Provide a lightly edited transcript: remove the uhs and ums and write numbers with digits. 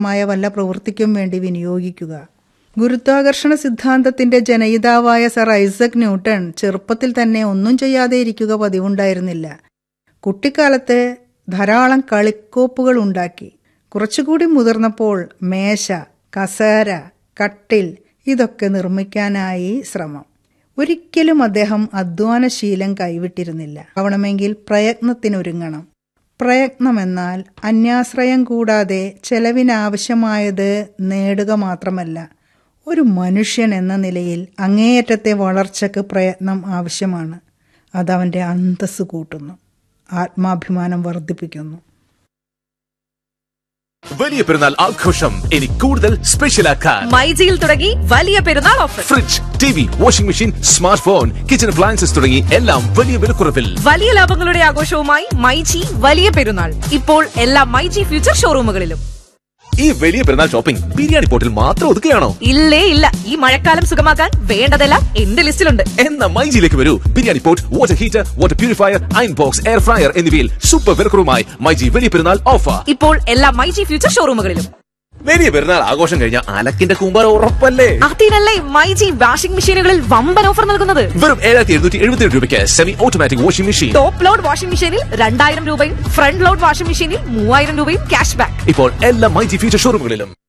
വല്ല പ്രവൃത്തിക്കും വേണ്ടി വിനിയോഗിക്കുക. ഗുരുത്വാകർഷണ സിദ്ധാന്തത്തിന്റെ ജനയിതാവായ സർ ഐസക് ന്യൂട്ടൺ ചെറുപ്പത്തിൽ തന്നെ ഒന്നും ചെയ്യാതെ ഇരിക്കുക പതിവുണ്ടായിരുന്നില്ല. കുട്ടിക്കാലത്ത് ധാരാളം കളിക്കോപ്പുകൾ ഉണ്ടാക്കി. കുറച്ചുകൂടി മുതിർന്നപ്പോൾ മേശ, കസേര, കട്ടിൽ ഇതൊക്കെ നിർമ്മിക്കാനായി ശ്രമം. ഒരിക്കലും അദ്ദേഹം അധ്വാനശീലം കൈവിട്ടിരുന്നില്ല. ആവണമെങ്കിൽ പ്രയത്നത്തിനൊരുങ്ങണം. പ്രയത്നമെന്നാൽ അന്യാശ്രയം കൂടാതെ ചെലവിനാവശ്യമായത് നേടുക മാത്രമല്ല, ഒരു മനുഷ്യൻ എന്ന നിലയിൽ അങ്ങേയറ്റത്തെ വളർച്ചയ്ക്ക് പ്രയത്നം ആവശ്യമാണ്. അതവൻ്റെ അന്തസ്സ് കൂട്ടുന്നു, ആത്മാഭിമാനം വർദ്ധിപ്പിക്കുന്നു. വലിയ പെരുന്നാൾ ആഘോഷം ഇനി കൂടുതൽ സ്പെഷ്യലാക്കാൻ മൈജിയിൽ തുടങ്ങി വലിയ പെരുന്നാൾ offer. Fridge, TV, washing machine, smart phone, kitchen appliances തുടങ്ങി എല്ലാം വലിയ വിലക്കുറവിൽ. വലിയ ലാഭങ്ങളുടെ ആഘോഷവുമായി മൈജി വലിയ പെരുന്നാൾ ഇപ്പോൾ എല്ലാ മൈജി ഫ്യൂച്ചർ ഷോറൂമുകളിലും. ഈ വലിയ പെരുന്നാൾ ഷോപ്പിംഗ് ബിരിയാണി പോട്ടിൽ മാത്രം ഒതുക്കുകയാണോ? ഇല്ലേ ഇല്ല, ഈ മഴക്കാലം സുഖമാക്കാൻ വേണ്ടതെല്ലാം എന്റെ ലിസ്റ്റിലുണ്ട്. എന്ന മൈജിയിലേക്ക് വരൂ. Biryani pot, water heater, water purifier, iron box, air fryer എന്നിവയിൽ സൂപ്പർ വിലക്കുറവുമായി മൈജി വലിയ പെരുന്നാൾ ഓഫർ ഇപ്പോൾ എല്ലാ മൈജി ഫ്യൂച്ചർ ഷോറൂമുകളിലും. വലിയ പെരുന്നാൾ ആഘോഷം കഴിഞ്ഞ അലക്കിന്റെ കൂമ്പാര ഉറപ്പല്ലേ? അതിനല്ലേ മൈജി വാഷിംഗ് മെഷീനുകളിൽ വമ്പൻ ഓഫർ നൽകുന്നത്. വെറും 7,777 രൂപയ്ക്ക് semi automatic washing machine. Top load washing മെഷീനിൽ 2,000 രൂപയും ഫ്രണ്ട് ലോഡ് വാഷിംഗ് മെഷീനിൽ 3,000 രൂപയും ക്യാഷ് ബാക്ക്. ഇപ്പോൾ എല്ലാ മൈജി ഫ്യൂച്ചർ ഷോറൂമുകളിലും.